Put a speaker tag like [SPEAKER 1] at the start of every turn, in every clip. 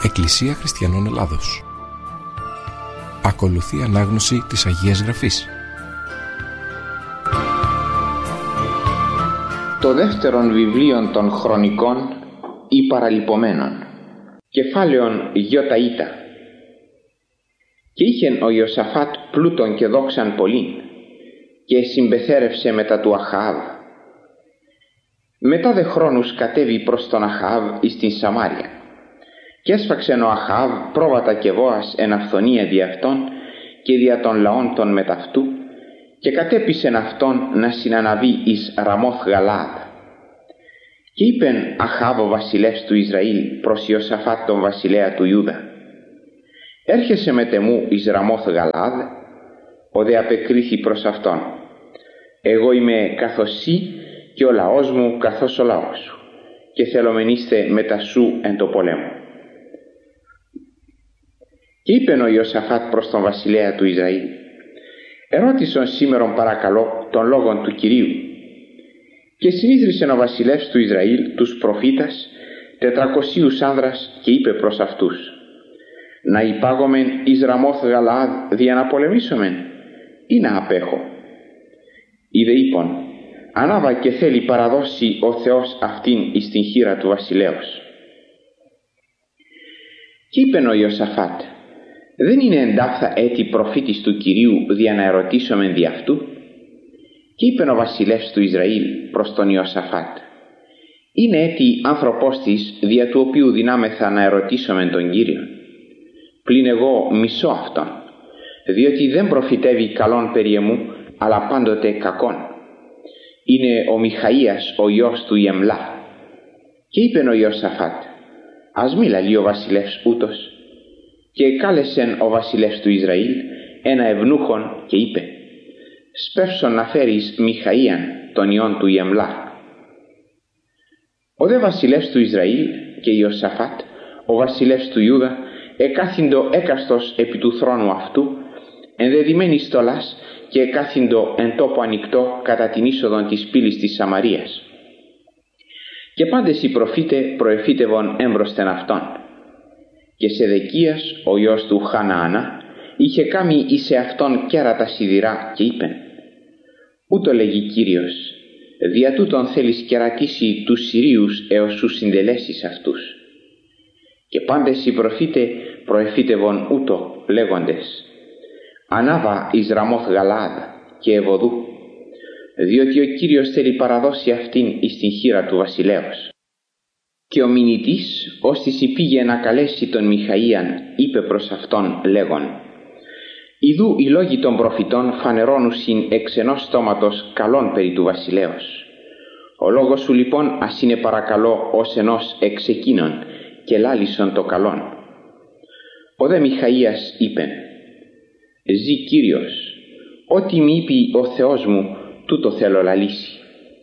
[SPEAKER 1] Εκκλησία Χριστιανών Ελλάδος. Ακολουθεί ανάγνωση της Αγίας Γραφής.
[SPEAKER 2] Το δεύτερον βιβλίον των Χρονικών ή Παραλυπωμένων. Κεφάλαιον Ιωταΐτα. Και είχεν ο Ιωσαφάτ πλούτον και δόξαν πολλήν, και συμπεθέρευσε μετά του Αχαάβ. Μετά δε χρόνους κατέβη προς τον Αχαάβ εις την Σαμάρια, και έσφαξεν ο Αχαάβ πρόβατα και βόας εν αυθονία δι' αυτόν και δια των λαών των μεταυτού, και κατέπισεν αυτόν να συναναβεί εις Ραμόθ Γαλαάδ. Και είπεν Αχαάβ ο βασιλεύς του Ισραήλ προς Ιωσαφάτ τον βασιλέα του Ιούδα: «Έρχεσαι μετ' εμού εις Ραμόθ Γαλαάδ?» Ο δε απεκρίθη προς αυτόν: «Εγώ είμαι καθώς σύ και ο λαός μου καθώς ο λαός σου, και θέλομεν είστε μετά σου εν το πολέμο». Και είπεν ο Ιωσαφάτ προς τον βασιλέα του Ισραήλ: «Ερώτησον σήμερον παρακαλώ των λόγων του Κυρίου». Και συνήθρισεν ο βασιλεύς του Ισραήλ τους προφήτας 400 άνδρας, και είπε προς αυτούς: «Να υπάγομεν εις Ραμόθ Γαλαάδ δια να πολεμήσομεν, ή να απέχω?» Είδε είπον: «Ανάβα και θέλει παραδώσει ο Θεός αυτήν εις την χείρα του βασιλέως». Και είπεν ο Ιωσαφάτ: «Δεν είναι εντάφθα έτη προφήτης του Κυρίου δια να ερωτήσομεν δι' αυτού?» Και είπεν ο βασιλεύς του Ισραήλ προς τον Ιωσαφάτ: «Είναι έτη άνθρωπός της δια του οποίου δυνάμεθα να ερωτήσομεν τον Κύριον. Πλην εγώ μισώ αυτόν, διότι δεν προφητεύει καλόν περί εμού, αλλά πάντοτε κακόν. Είναι ο Μιχαΐας ο υιός του Ιεμλά». Και είπεν ο Ιωσαφάτ: «Ας μη λαλεί ο βασιλεύς ούτως». Και κάλεσεν ο βασιλεύς του Ισραήλ ένα ευνούχον και είπε: «Σπεύσον να φέρεις Μιχαΐαν τον υιόν του Ιεμλά». Ο δε βασιλεύς του Ισραήλ και Ιωσαφάτ ο βασιλεύς του Ιούδα εκάθυντο έκαστος επί του θρόνου αυτού, ενδεδειμένη στολάς, και εκάθυντο εν τόπο ανοιχτό κατά την είσοδον της πύλης της Σαμαρίας. Και πάντες οι προφήτε προεφήτευον έμπροσθεν αυτόν. Και Σεδεκίας ο υιός του Χαναανά είχε κάμει εις εαυτόν κέρατα σιδηρά, και είπεν: «Ούτω λέγει Κύριος, δια τούτον θέλεις κερατήσει τους Συρίους έως σου συντελέσεις αυτούς». Και πάντες οι προφήτε προεφήτευον ούτω λέγοντες: «Ανάβα εις Ραμόθ Γαλαάδ και ευωδού, διότι ο Κύριος θέλει παραδώσει αυτήν εις την χείρα του βασιλέως». Και ο μηνυτής, ώστις υπήγε να καλέσει τον Μιχαΐαν, είπε προς αυτόν λέγον: «Ιδού οι λόγοι των προφητών φανερώνουσιν εξ ενός στόματος καλών περί του βασιλέως. Ο λόγος σου λοιπόν ας είναι παρακαλώ ως ενός εξ εκείνων, και λάλησον το καλόν». Ο δε Μιχαΐας είπεν: «Ζή Κύριος, ό,τι μη είπε ο Θεός μου, τούτο θέλω λαλήσει».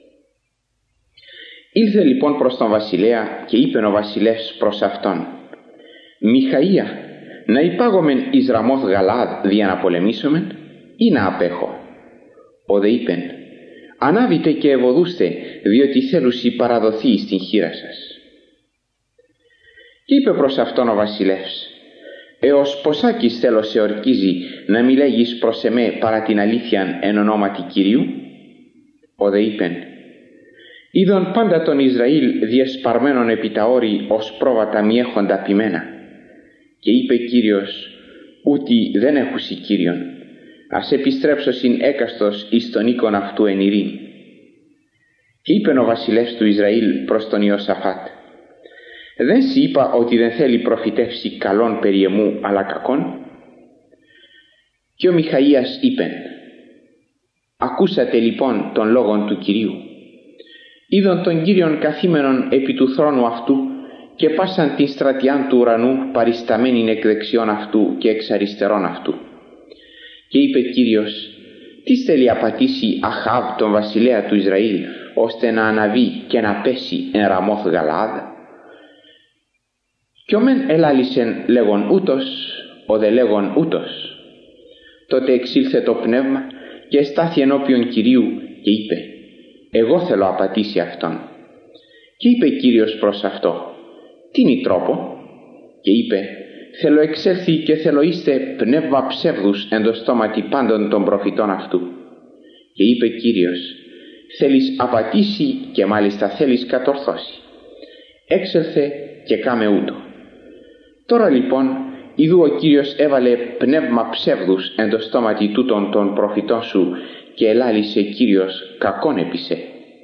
[SPEAKER 2] Ήλθε λοιπόν προς τον βασιλέα, και είπεν ο βασιλεύς προς αυτόν: «Μιχαΐα, να υπάγομεν εις Ραμόθ Γαλαάδ δια να πολεμήσομεν, ή να απέχω?» Ο δε είπεν: «Ανάβητε και ευωδούστε, διότι θέλουσι παραδοθεί εις την χείρα σας». Και είπε προς αυτόν ο βασιλεύς: «Έως ποσάκις θέλω σε ορκίζει να μη λέγεις προς εμέ παρά την αλήθειαν εν ονόματι Κυρίου?» Ο δε είπεν: «Είδον πάντα τον Ισραήλ διεσπαρμένον επί τα όρη ως πρόβατα μη έχοντα ποιμένα». Και είπε Κύριος: «Ούτι δεν έχουσι Κύριον, ας επιστρέψωσιν έκαστος εις τον οίκον αυτού εν ειρήνη». Και είπεν ο βασιλεύς του Ισραήλ προς τον Ιωσαφάτ: «Δεν σοι είπα ότι δεν θέλει προφητεύσει καλόν περί εμού, αλλά κακόν?» Και ο Μιχαΐας είπεν: «Ακούσατε λοιπόν των λόγων του Κυρίου. Είδον τον Κύριον καθήμενον επί του θρόνου αυτού, και πάσαν την στρατιάν του ουρανού παρισταμένην εκ δεξιών αυτού και εξ αριστερών αυτού. Και είπε Κύριος: τι θέλει απατήσει Αχαάβ τον βασιλέα του Ισραήλ, ώστε να αναβεί και να πέσει εν Ραμόθ Γαλαάδ?» Κι ο μεν ελάλησεν λέγον ούτως, ο δε λέγον ούτως. Τότε εξήλθε το πνεύμα και στάθη ενώπιον Κυρίου και είπε: «Εγώ θέλω απατήσει αυτόν». Και είπε Κύριος προς αυτό: «Τι είναι τρόπο?» και είπε: «Θέλω εξέλθει και θέλω είστε πνεύμα ψεύδους εν το στόματι πάντων των προφητών αυτού». Και είπε Κύριος: «Θέλεις απατήσει και μάλιστα θέλεις κατορθώσει. Έξελθε και κάμε ούτω». Τώρα λοιπόν ιδού ο Κύριος έβαλε πνεύμα ψεύδους εν το στόματι τούτων των προφητών σου και ελάλησε Κύριος κακόν έπεισε.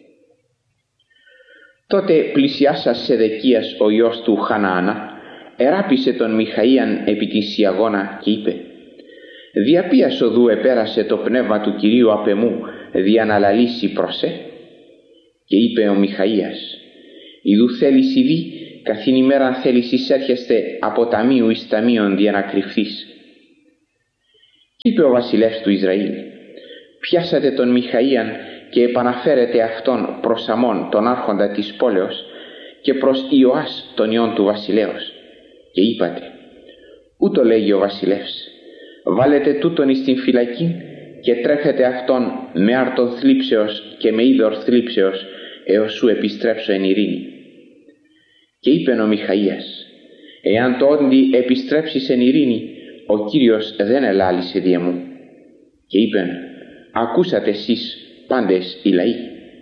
[SPEAKER 2] Τότε πλησιάσας Σεδεκίας ο ιός του Χαναανά εράπησε τον Μιχαΐαν επί την Σιαγώνα και είπε: «Δια ποίας οδού επέρασε το πνεύμα του Κυρίου απ' εμού δια να λαλήσει προσέ?» Και είπε ο Μιχαΐας: «Ιδού θέλεις ειδή καθήν ημέραν θέλεις εισέρχεστε από ταμείου εις ταμείον δια να κρυφθείς». Και είπε ο βασιλεύς του Ισραήλ: «Πιάσατε τον Μιχαΐαν και επαναφέρετε αυτόν προς Αμών τον άρχοντα της πόλεως και προς Ιωάς τον ιόν του βασιλέως. Και είπατε: ούτω λέγει ο βασιλεύς, βάλετε τούτον εις την φυλακή και τρέφετε αυτόν με άρτον θλίψεως και με είδωρ θλίψεως έως σου επιστρέψω εν ειρήνη». Και είπεν ο Μιχαΐας: «Εάν το όντι επιστρέψεις εν ειρήνη, ο Κύριος δεν ελάλησε δια μου». Και είπεν: «Ακούσατε εσείς πάντες οι λαοί».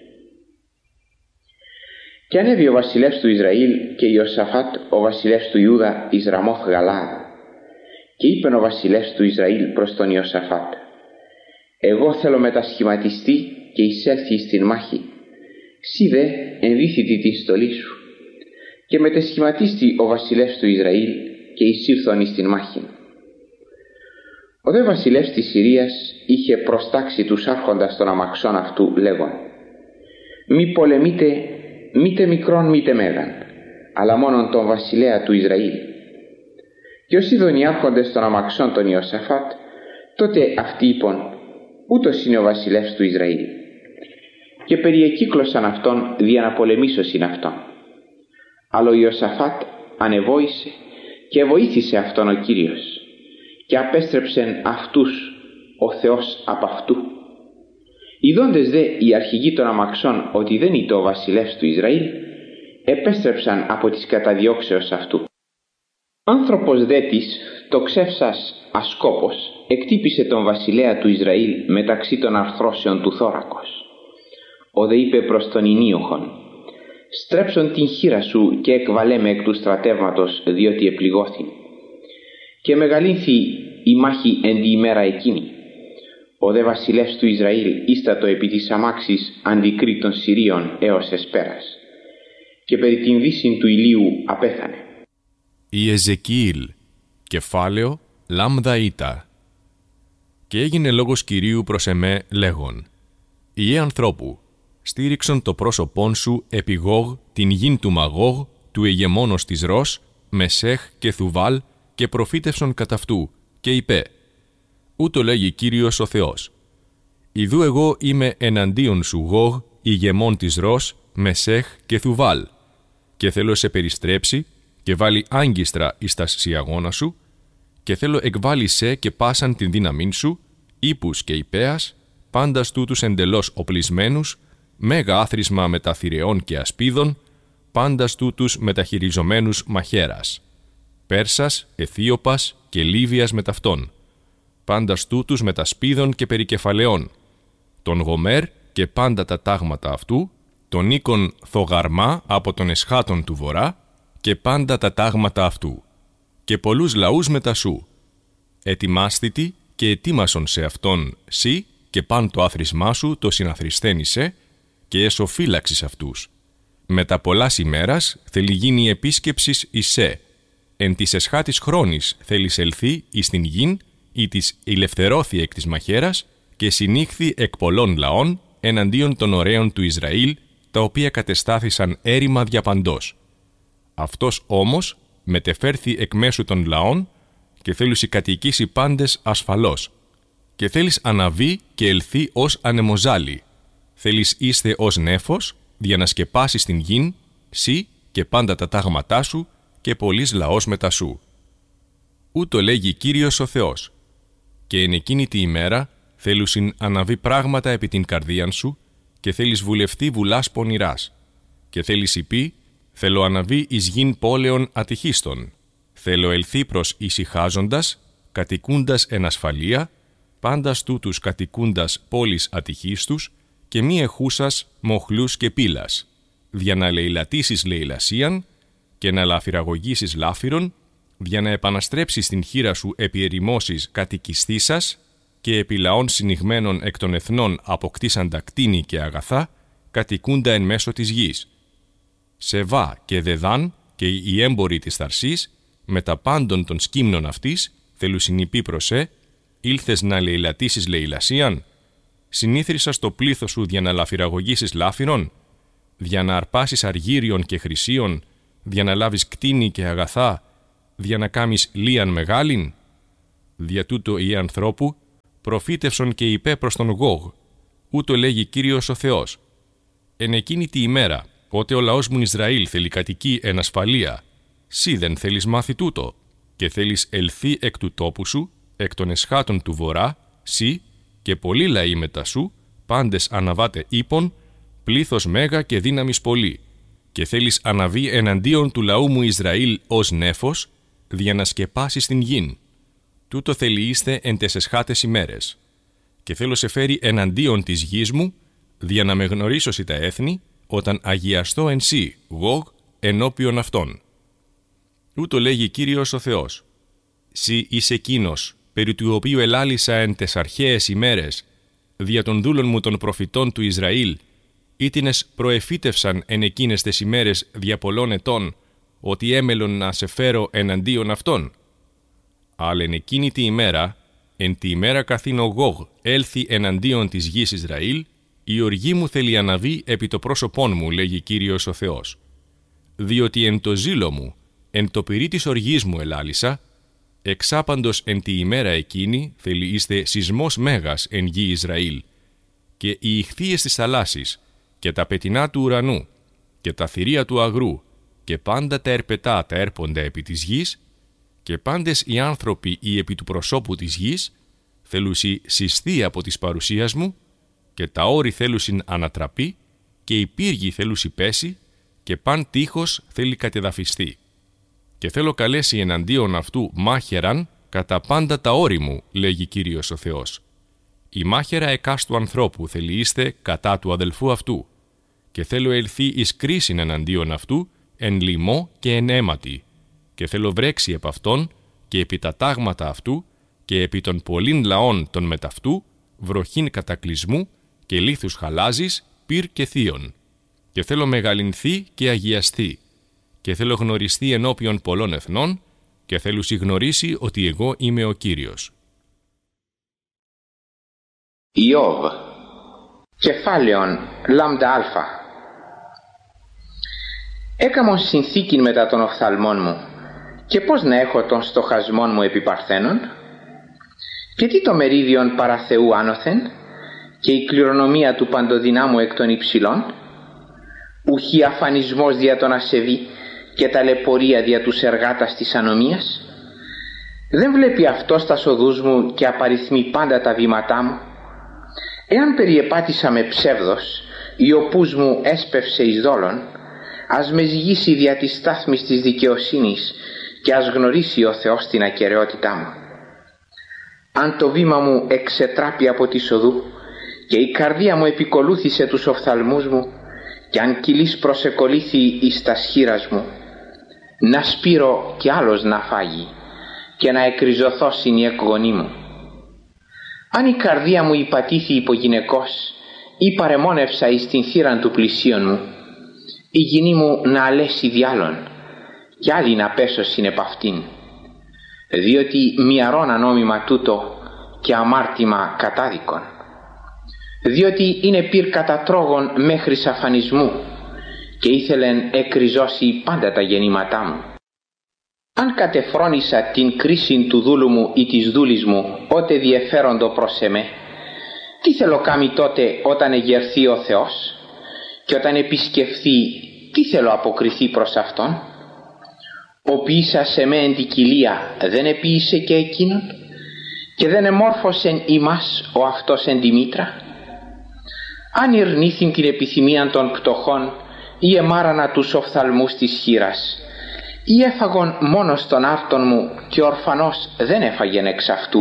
[SPEAKER 2] Και ανέβη ο βασιλεύς του Ισραήλ και Ιωσαφάτ ο βασιλεύς του Ιούδα εις Ραμόθ Γαλαάδ. Και είπεν ο βασιλεύς του Ισραήλ προς τον Ιωσαφάτ: «Εγώ θέλω μετασχηματιστεί και εισέλθει στην μάχη. Σύ δε ενδύθητη τη στολή σου». Και μετασχηματίστη ο βασιλεύς του Ισραήλ και εισήλθον εις την μάχη. Ο δε βασιλεύς της Συρίας είχε προστάξει τους άρχοντας των αμαξών αυτού λέγον: «Μη πολεμείτε μήτε μικρόν μήτε μέγαν, αλλά μόνον τον βασιλέα του Ισραήλ». Και ως είδον οι άρχοντες των αμαξών των Ιωσαφάτ, τότε αυτοί είπαν: «Ούτως είναι ο βασιλεύς του Ισραήλ». Και περιεκύκλωσαν αυτόν δια να πολεμήσωσιν αυτόν. Αλλά ο Ιωσαφάτ ανεβόησε και βοήθησε αυτόν ο Κύριος και απέστρεψεν αυτούς ο Θεός απ' αυτού. Ιδώντες δε οι αρχηγοί των αμαξών ότι δεν ήταν ο βασιλεύς του Ισραήλ, επέστρεψαν από τις καταδιώξεως αυτού. Άνθρωπος δε της, το ξεύσας Ασκόπος, εκτύπησε τον βασιλέα του Ισραήλ μεταξύ των αρθρώσεων του θώρακος. Ο δε είπε προς τον Ινίοχον: «Στρέψον την χείρα σου και εκβαλέμε εκ του στρατεύματος, διότι επληγώθην». Και μεγαλύνθη η μάχη εν τη ημέρα εκείνη. Ο δε βασιλεύς του Ισραήλ ίστατο επί της αμάξης αντικρί των Συρίων έως εσπέρας. Και περί την δύσιν του ηλίου απέθανε.
[SPEAKER 3] Η Εζεκιήλ, κεφάλαιο λάμδα ήτα. Και έγινε λόγος Κυρίου προς εμέ λέγον: «Ιε ανθρώπου, στήριξον το πρόσωπόν σου επί Γόγ την γην του Μαγόγ, του ηγεμόνος της Ros, Μεσέχ και Θουβάλ, και προφήτευσον κατ' αυτού, και είπε: ούτω λέγει Κύριος ο Θεός. Ιδού εγώ είμαι εναντίον σου Γόγ, ηγεμόν της Ros, Μεσέχ και Θουβάλ, και θέλω σε περιστρέψει και βάλει άγκιστρα εις τας σιαγώνα σου, και θέλω εκβάλει σε και πάσαν την δύναμήν σου, ύπους και υπέας, πάντας τούτους εντελώς οπλισμένους, μέγα άθροισμα μεταθυρεών και ασπίδων, πάντας τούτους μεταχειριζομένους μαχαίρας, Πέρσας, Αιθίωπας και Λίβιας με ταυτόν, πάντας τούτους μετασπίδων και περικεφαλαιών, τον Γομέρ και πάντα τα τάγματα αυτού, τον οίκον Θογαρμά από τον εσχάτων του βορρά και πάντα τα τάγματα αυτού, και πολλούς λαούς μετά σου. Ετοιμάσθητη και ετοίμασον σε αυτόν σύ και παν το άθροισμά σου το συναθριστένησε και εσοφύλαξης αυτούς. Μετά πολλάς ημέρας θέλει γίνει επίσκεψης εις σε. Εν της εσχάτης χρόνης θέλεις ελθεί εις την γην ή της ηλευθερώθη εκ της μαχαίρας και συνήχθη εκ πολλών λαών εναντίον των ωραίων του Ισραήλ, τα οποία κατεστάθησαν έρημα διαπαντός. Αυτός όμως μετεφέρθη εκ μέσου των λαών και θέλουσι κατοικήσει πάντες ασφαλώς. Και θέλεις αναβεί και ελθεί ως ανεμοζάλι. Θέλεις είστε ως νέφος, για να σκεπάσεις την γην, σύ και πάντα τα τάγματά σου και πολλής λαός μετά σου. Ούτω λέγει Κύριος ο Θεός. Και εν εκείνη τη ημέρα θέλουσιν αναβεί πράγματα επί την καρδίαν σου και θέλεις βουλευτεί βουλάς πονηράς. Και θέλεις υπεί, θέλω αναβεί εις γην πόλεων ατυχίστων. Θέλω ελθεί προς ησυχάζοντας, κατοικούντας εν ασφαλεία, πάντας τούτους κατοικούντας πόλης ατυχίστους και μη εχούσας μοχλούς και πύλας, δια να λαιλατήσεις λαιλασίαν και να λαφυραγωγήσεις λάφυρον, δια να επαναστρέψεις την χείρα σου επί ερημώσεις κατοικιστήσας και επί λαών συνηγμένων εκ των εθνών αποκτήσαντα κτίνη και αγαθά, κατοικούντα εν μέσω της γης. Σεβά και Δεδάν και οι έμποροι της Θαρσής, με τα πάντων των σκύμνων αυτής, θελουσινυπή προσέ, ήλθες να λαιλατήσεις λαιλασίαν, συνήθρισα στο πλήθος σου δια να λαφυραγωγήσεις λάφυρον, δια να αρπάσεις αργύριον και χρυσίον, δια να λάβεις κτίνη και αγαθά, δια να κάμεις λίαν μεγάλην. Δια τούτο οι ανθρώπου προφήτευσον και είπε προς τον Γόγ, ούτω λέγει Κύριος ο Θεός. Εν εκείνη τη ημέρα, πότε ο λαός μου Ισραήλ θέλει κατοικεί εν ασφαλεία, σύ δεν θέλεις μάθει τούτο, και θέλεις ελθεί εκ του τόπου σου, εκ των εσχάτων του βορρά, σύ και πολλοί λαοί μετά σου, πάντες αναβάτε ύπων, πλήθος μέγα και δύναμης πολύ, και θέλεις αναβεί εναντίον του λαού μου Ισραήλ ως νέφος, δια να σκεπάσεις την γην. Τούτο θέλει είστε εν τες εσχάτες ημέρες. Και θέλω σε φέρει εναντίον της γης μου, δια να με γνωρίσωσι τα έθνη, όταν αγιαστώ εν σύ, Γόγ, ενώπιον αυτών. Ούτω λέγει Κύριος ο Θεός. Σύ είσαι εκείνος, περί του οποίου ελάλησα εν τες αρχαίες ημέρες, δια των δούλων μου των προφητών του Ισραήλ, ήτινες προεφήτευσαν εν εκείνες τες ημέρες δια πολλών ετών, ότι έμελον να σε φέρω εναντίον αυτών. Αλλά εν εκείνη τη ημέρα, εν τη ημέρα καθήν ο Γόγ έλθει εναντίον της γης Ισραήλ, η οργή μου θέλει αναβεί επί το πρόσωπόν μου, λέγει Κύριος ο Θεός. Διότι εν το ζήλο μου, εν το πυρί της οργής μου ελάλησα, εξάπαντος εν τη ημέρα εκείνη θέλει είστε σεισμός μέγας εν γη Ισραήλ, και οι ηχθείες της θαλάσσης, και τα πετεινά του ουρανού, και τα θηρία του αγρού, και πάντα τα ερπετά τα έρποντα επί της γης, και πάντες οι άνθρωποι ή επί του προσώπου της γης, θέλουσι συστή από της παρουσίας μου, και τα όρη θέλουσιν ανατραπεί, και οι πύργοι θέλουσι πέσει, και παν τείχος θέλει κατεδαφιστεί. Και θέλω καλέσει εναντίον αυτού μάχαιραν κατά πάντα τα όρη μου, λέγει Κύριος ο Θεός. Η μάχαιρα εκάστου ανθρώπου θέλει είστε κατά του αδελφού αυτού, και θέλω ελθεί εις κρίσιν εναντίον αυτού, εν λοιμό και εν αίματι, και θέλω βρέξει επ' αυτόν και επί τα τάγματα αυτού και επί των πολλήν λαών των μεταυτού, βροχήν κατακλυσμού και λίθους χαλάζης, πυρ και θείων. Και θέλω μεγαλυνθεί και αγιαστεί, και θέλω γνωριστεί ενώπιον πολλών εθνών, και θέλω συγνωρίσει ότι εγώ είμαι ο Κύριος.
[SPEAKER 2] Ιώβ, κεφάλαιον λάμδα αλφα. Έκαμον συνθήκην μετά των οφθαλμών μου, και πώς να έχω των στοχασμών μου επί παρθένων, και τι το μερίδιον παρά Θεού άνωθεν, και η κληρονομία του παντοδυνάμου εκ των υψηλών, ουχή αφανισμός δια των ασεβή και ταλαιπωρία δια τους εργάτας της ανομίας. Δεν βλέπει αυτός τα οδούς μου και απαριθμεί πάντα τα βήματά μου. Εάν περιεπάτησα με ψεύδος, ή ο πούς μου έσπευσε εις δόλον, ας με ζυγίσει δια της στάθμης της δικαιοσύνης και ας γνωρίσει ο Θεός την ακεραιότητά μου. Αν το βήμα μου εξετράπει από τη οδού και η καρδία μου επικολούθησε τους οφθαλμούς μου, και αν κοιλής προσεκολήθη εις τα σχήρας μου, να σπείρω κι άλλος να φάγει και να εκριζωθώ συν η εκγονή μου. Αν η καρδία μου υπατήθη υπογυναικός ή παρεμόνευσα εις την θύραν του πλησίον μου, η γυνή μου να αλέσει διάλον κι άλλη να πέσω συν επ' αυτήν, διότι μιαρών ανόμημα τούτο και αμάρτημα κατάδικον, διότι είναι πυρ κατατρώγων μέχρι αφανισμού και ήθελεν εκριζώσει πάντα τα γεννήματά μου. Αν κατεφρόνησα την κρίση του δούλου μου ή της δούλης μου ότε διεφέροντο προς εμέ, τι θέλω κάμει τότε όταν εγερθεί ο Θεός, και όταν επισκεφθεί τι θέλω αποκριθεί προς Αυτόν? Ο ποιήσα σε με εν την κοιλία δεν επίησε και εκείνον, και δεν εμόρφωσεν ημάς ο αυτός εν τη μήτρα? Αν ειρνήθην την επιθυμίαν των πτωχών ή εμάρανα τους οφθαλμούς της χήρας, ή έφαγον μόνος των άρτων μου και ο ορφανός δεν έφαγεν εξ αυτού?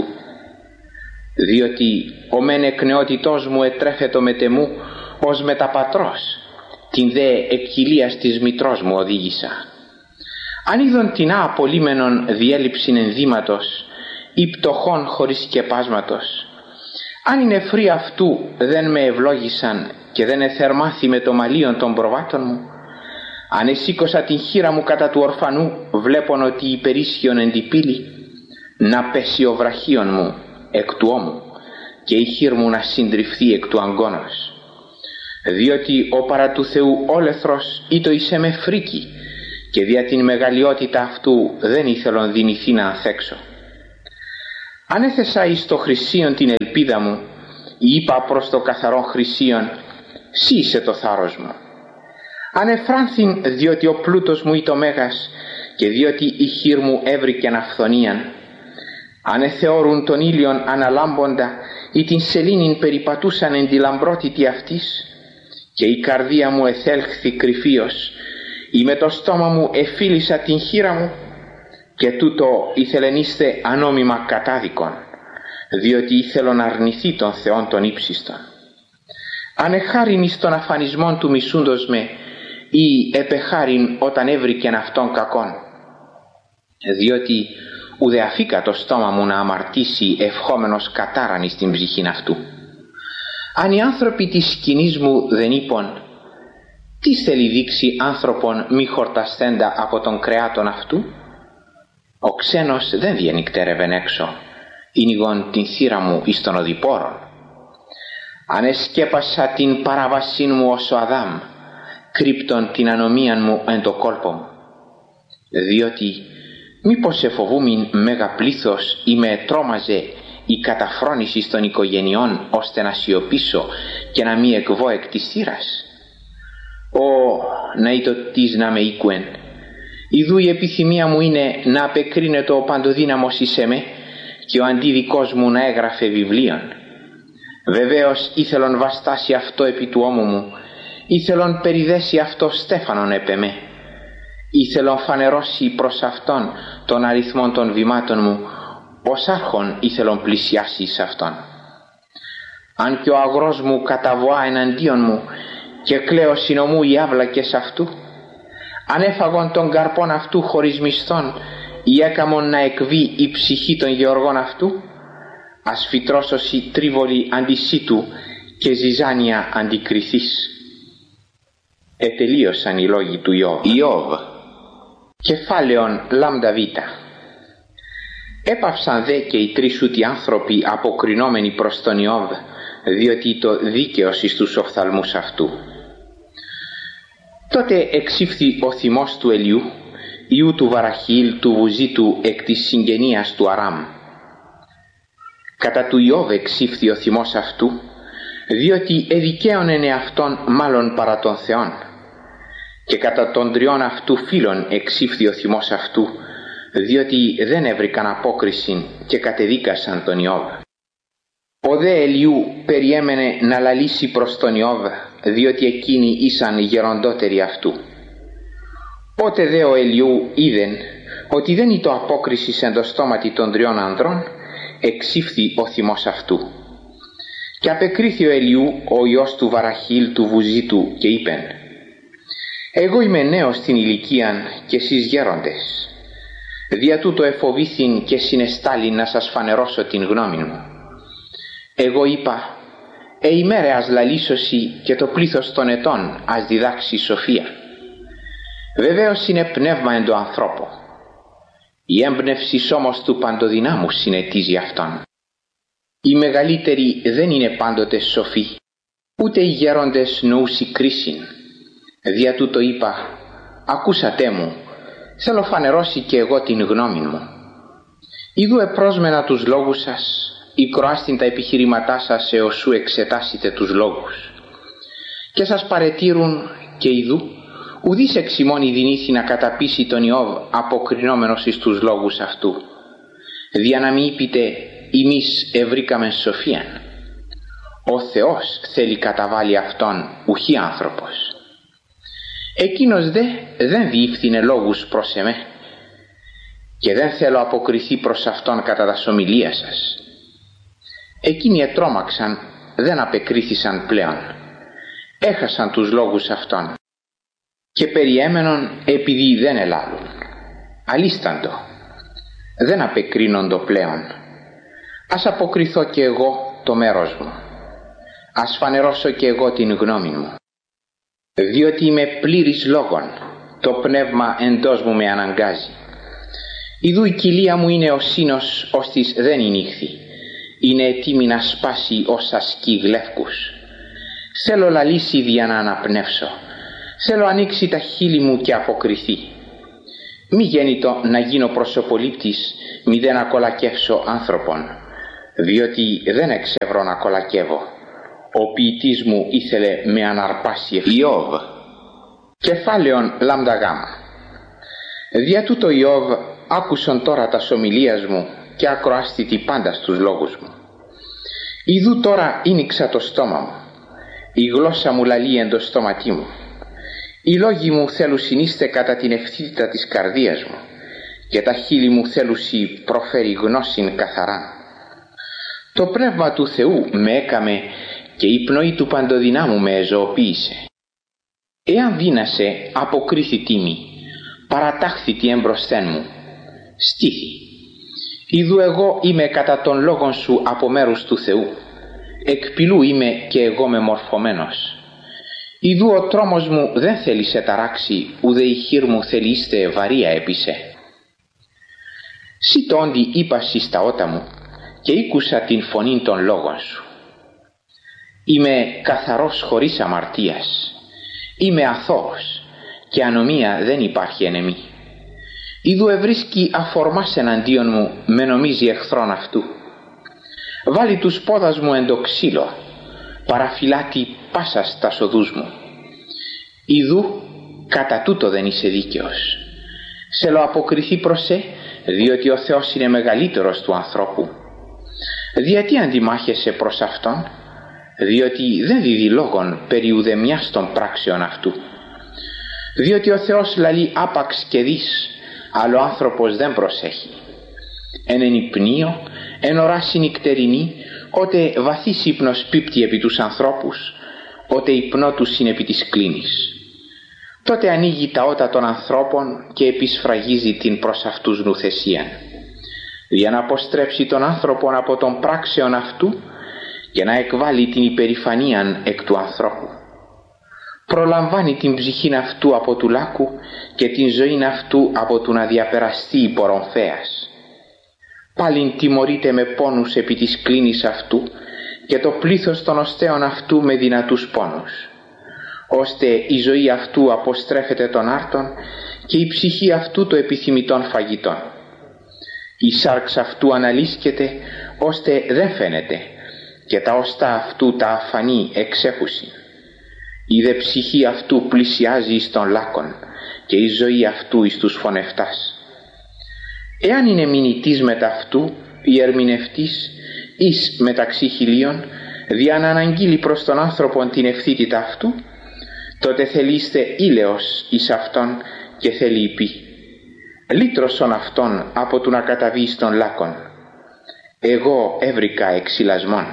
[SPEAKER 2] Διότι ο μεν εκ νεότητός μου ετρέφετο μετεμού ως μεταπατρός, την δε εκκυλίας της μητρός μου οδήγησα. Αν είδον την απολύμενον διέλειψην ενδύματος ή πτωχών χωρίς σκεπάσματος, αν οι νεφροί αυτού δεν με ευλόγησαν και δεν εθερμάθη με το μαλλίον των προβάτων μου, αν εσήκωσα την χείρα μου κατά του ορφανού, βλέπον ότι υπερίσχυον εν την πύλη, να πέσει ο βραχίον μου εκ του ώμου και η χείρ μου να συντριφθεί εκ του αγκώνος. Διότι ο παρά του Θεού όλεθρος ήτο εισέ με φρίκη και δια την μεγαλειότητα αυτού δεν ήθελον δυνηθεί να ανθέξω. Αν έθεσα εις το χρυσίον την ελπίδα μου, είπα προς το καθαρόν χρυσίον, «Σύ είσαι το θάρρος μου». Αν εφράνθην διότι ο πλούτος μου ήτο μέγας και διότι η χείρ μου έβρικεν αυθονίαν, αν εθεώρουν τον ήλιον αναλάμποντα ή την σελήνην περιπατούσαν εν τη λαμπρότητη αυτής, και η καρδία μου εθέλχθη κρυφίως, ή με το στόμα μου εφίλησα την χείρα μου, και τούτο ήθελεν είστε ανόμιμα κατάδικον, διότι ήθελον αρνηθεί τον Θεόν τον ύψιστον. Αν εχάριν εις τον αφανισμόν του μισούντος με, ή επεχάριν όταν έβρικεν αυτόν κακόν, διότι ουδε αφήκα το στόμα μου να αμαρτήσει ευχόμενος κατάραν εις την ψυχήν αυτού. Αν οι άνθρωποι της σκηνής μου δεν είπον, τι θέλει δείξει άνθρωπον μη χορτασθέντα από τον κρεάτον αυτού? Ο ξένος δεν διενυκτέρευεν έξω, ήνιγον την θύρα μου εις των οδηπόρων. Αν εσκέπασα την παραβασίν μου ως ο Αδάμ, κρύπτον την ανομίαν μου εν το κόλπο μου. Διότι μήπως εφοβούμην μέγα πλήθος ή με τρόμαζε η καταφρόνηση των οικογενειών ώστε να σιωπήσω και να μη εκβώ εκ της θύρας? Να ητοτής να με οίκουεν. Ιδού η επιθυμία μου είναι να απεκρίνεται ο παντοδύναμος εις εμέ και ο αντίδικός μου να έγραφε βιβλίων. Βεβαίως ήθελον βαστάσει αυτό επί του ώμου μου, ήθελον περιδέσει αυτό στέφανον επ' εμέ. Ήθελον φανερώσει προς αυτόν τον αριθμόν των βημάτων μου, ως άρχον ήθελον πλησιάσει εις αυτόν. Αν και ο αγρός μου καταβοά εναντίον μου και κλαίω συνομού οι άβλακες αυτού, αν έφαγον τον καρπόν αυτού χωρίς μισθόν ή έκαμον να εκβεί η ψυχή των γεωργών αυτού, ας φυτρώσωση τρίβολη αντισύτου και ζυζάνια αντικριθής. Ετελείωσαν οι λόγοι του Ιώβ. Κεφάλαιον λάμδα β. Έπαυσαν δε και οι τρεις ούτοι άνθρωποι αποκρινόμενοι προς τον Ιώβ, διότι το δίκαιος εις τους οφθαλμούς αυτού. Τότε εξήφθη ο θυμός του Ελιού, ιού του Βαραχιήλ του Βουζίτου εκ της συγγενείας του Αράμ. Κατά του Ιώβ εξήφθη ο θυμός αυτού, διότι εδικαίωνεν εαυτόν μάλλον παρά τον Θεόν, και κατά των τριών αυτού φίλων εξήφθη ο θυμός αυτού, διότι δεν έβρικαν απόκριση και κατεδίκασαν τον Ιώβ. Ο δε Ελιού περιέμενε να λαλήσει προς τον Ιώβ, διότι εκείνοι ήσαν γεροντότεροι αυτού. Πότε δε ο Ελιού είδεν ότι δεν ήτο απόκρισης εν το στόματι των τριών ανδρών, εξήφθη ο θυμός αυτού. Και απεκρίθη ο Ελιού ο ιός του Βαραχιήλ του Βουζίτου και είπεν, «Εγώ είμαι νέος στην ηλικίαν και εσείς γέροντες. Δια τούτο εφοβήθην και συνεστάλην να σας φανερώσω την γνώμη μου. Εγώ είπα, ημέρε ας λαλήσωση και το πλήθος των ετών ας διδάξει σοφία. Βεβαίως είναι πνεύμα εν το ανθρώπο. Η έμπνευση όμως του παντοδυνάμου συνετίζει αυτόν. Οι μεγαλύτεροι δεν είναι πάντοτε σοφοί, ούτε οι γέροντες νοούσι κρίσιν. Δια τούτο είπα, ακούσατε μου, θέλω φανερώσει και εγώ την γνώμη μου. Ιδού επρόσμενα τους λόγους σας, ικροάστην τα επιχειρηματά σας έως σου εξετάσετε τους λόγους. Και σας παρετήρουν και ιδού, ουδής εξημών ειδηνήθη να καταπίσει τον Ιώβ αποκρινόμενος εις τους λόγους αυτού. Δια να μη είπετε, εμείς ευρήκαμεν σοφίαν. Ο Θεός θέλει καταβάλει αυτόν, ουχή άνθρωπος. Εκείνος δε δεν διήφθηνε λόγους προς εμέ, και δεν θέλω αποκριθεί προς αυτόν κατά τα ομιλία σας. Εκείνοι ετρώμαξαν, δεν απεκρίθησαν πλέον, έχασαν τους λόγους αυτών και περιέμενον επειδή δεν ελάλουν. Αλίσταντο, δεν απεκρίνοντο πλέον. Ας αποκριθώ και εγώ το μέρος μου, ας φανερώσω και εγώ την γνώμη μου, διότι είμαι πλήρης λόγων, το πνεύμα εντός μου με αναγκάζει. Ιδού η κοιλία μου είναι ο σύνος ώστις δεν ηνύχθη, είναι έτοιμη να σπάσει ως ασκή γλεύκους. Θέλω λαλήσει για να αναπνεύσω, θέλω ανοίξει τα χείλη μου και αποκριθεί. Μη γέννητο να γίνω προσωπολήπτης, μη δεν ακολακεύσω άνθρωπον, διότι δεν εξεύρω να κολακεύω. Ο ποιητής μου ήθελε με αναρπάσει Ιώβ. Κεφάλαιον λάμδα γάμα. Δια τούτο Ιώβ άκουσον τώρα τα ομιλίας μου και ακροάστητη πάντα στους λόγους μου. Ιδού τώρα ίνιξα το στόμα μου, η γλώσσα μου λαλεί εν το στόματί μου. Οι λόγοι μου θέλουσιν είστε κατά την ευθύτητα της καρδίας μου και τα χείλη μου θέλουσι προφέρει γνώσιν καθαράν. Το πνεύμα του Θεού με έκαμε και η πνοή του παντοδυνάμου με εζωοποίησε. Εάν δύνασε αποκρίθη τίμη, παρατάχθητη εμπροσθέν μου, στήθη. Ιδού εγώ είμαι κατά των λόγων σου από μέρους του Θεού, εκπηλού είμαι και εγώ μεμορφωμένος. Ιδού ο τρόμος μου δεν θέλει σε ταράξει, ουδε η χείρ μου θελείστε βαρία έπεισε. Σύ το όντι είπασι στα ότα μου και ήκουσα την φωνήν των λόγων σου. Είμαι καθαρός χωρίς αμαρτίας, είμαι αθώος και ανομία δεν υπάρχει ενεμή. Ιδού ευρίσκει αφορμάς εναντίον μου, με νομίζει εχθρόν αυτού. Βάλει τους πόδας μου εν το ξύλο, παραφυλάτη πάσας τας οδούς μου. Ιδού κατά τούτο δεν είσαι δίκαιος. Σελο αποκριθεί προσέ, διότι ο Θεός είναι μεγαλύτερος του ανθρώπου. Γιατί αντιμάχεσαι προς Αυτόν, διότι δεν δίδει λόγον περί ουδεμιάς των πράξεων αυτού. Διότι ο Θεός λαλεί άπαξ και δεις, αλλά ο άνθρωπος δεν προσέχει. Εν ενυπνίο, εν οράση νυχτερινή, ότε βαθύς ύπνος πίπτει επί τους ανθρώπους, ότε υπνό τους είναι επί της κλίνης. Τότε ανοίγει τα ότα των ανθρώπων και επισφραγίζει την προς αυτούς νουθεσίαν, για να αποστρέψει τον άνθρωπον από των πράξεων αυτού και να εκβάλει την υπερηφανίαν εκ του ανθρώπου. Προλαμβάνει την ψυχήν αυτού από του λάκου και την ζωήν αυτού από του να διαπεραστεί υπορομφέας. Πάλιν τιμωρείται με πόνους επί της κλίνης αυτού και το πλήθος των οστέων αυτού με δυνατούς πόνους, ώστε η ζωή αυτού αποστρέφεται των άρτων και η ψυχή αυτού το επιθυμητών φαγητών. Η σάρξ αυτού αναλύσκεται ώστε δεν φαίνεται και τα οστά αυτού τα αφανή εξέχουσιν. Η δε ψυχή αυτού πλησιάζει εις των λάκων και η ζωή αυτού εις τους φωνευτάς. Εάν είναι μηνυτής μετ' αυτού ή ερμηνευτής εις μεταξύ χιλίων, δια να αναγγείλει προς τον άνθρωπον την ευθύτητα αυτού, τότε θελείστε ήλαιος εις αυτόν και θέλει πει, λύτρωσον αυτόν από του να καταβεί στον λάκων. Εγώ έβρικα εξυλασμόν.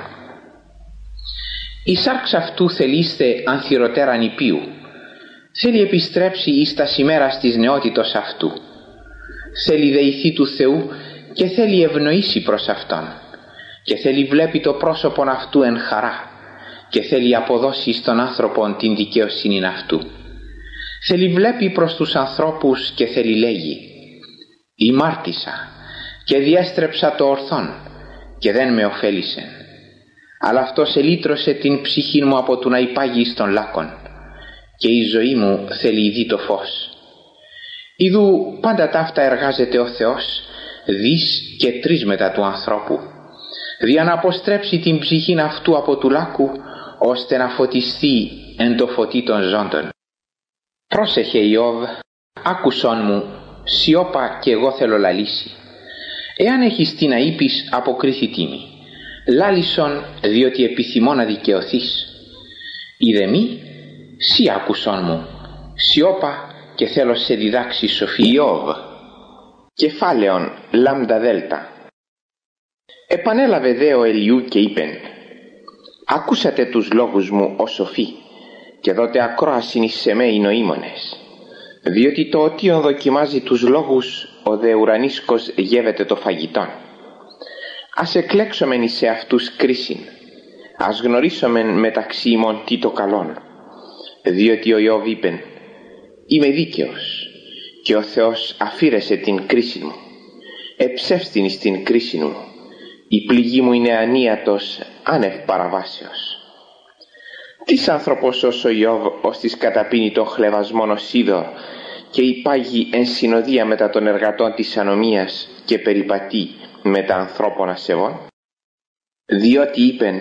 [SPEAKER 2] Η σάρξ αυτού θελείστε ανθυροτέραν υπείου, θέλει επιστρέψει εις τα σημέρας της νεότητος αυτού, θέλει δεηθεί του Θεού και θέλει ευνοήσει προς Αυτόν και θέλει βλέπει το πρόσωπον αυτού εν χαρά και θέλει αποδώσει στον άνθρωπον την δικαιοσύνη αυτού. Θέλει βλέπει προς τους ανθρώπους και θέλει λέγει, ημάρτησα και διέστρεψα το ορθόν και δεν με ωφέλησε, αλλά αυτός ελύτρωσε την ψυχή μου από του να υπάγει στον λάκων και η ζωή μου θέλει δει το φως. Ιδού πάντα ταύτα εργάζεται ο Θεός δις και τρεις μετά του ανθρώπου, δια να αποστρέψει την ψυχήν αυτού από του λάκου, ώστε να φωτιστεί εν το φωτί των ζώντων. Πρόσεχε Ιώβ, άκουσον μου, σιώπα κι εγώ θέλω λαλήσει. Εάν έχεις τι να είπεις, αποκρίθη τίμη. Λάλησον, διότι επιθυμώ να δικαιωθείς. Είδε μη, σι άκουσον μου, σιώπα και θέλω σε διδάξει σοφή. Ιώβ. Κεφάλαιον λάμδα δέλτα. Επανέλαβε δε ο Ελιού και είπεν: «Ακούσατε τους λόγους μου ως σοφοί, και δότε ακρόασιν εις εμέ οι νοήμονες. Διότι το οτίον δοκιμάζει τους λόγους, ο δε ουρανίσκος γεύεται το φαγητόν. Ας εκλέξομεν εις εαυτούς κρίσιν, ας γνωρίσομεν μεταξύ ημών τι το καλόν. Διότι ο Ιώβ είπεν: είμαι δίκαιος, και ο Θεός αφήρεσε την κρίση μου. Εψεύστην εις την κρίση μου, η πληγή μου είναι ανίατος άνευ παραβάσεως. Τις άνθρωπος ως ο Ιώβ, ως της καταπίνει τον χλευασμόν ως είδο, και υπάγει εν συνοδεία μετά των εργατών της ανομίας, και περιπατεί μετά ανθρώπων ασεβών. Διότι είπεν: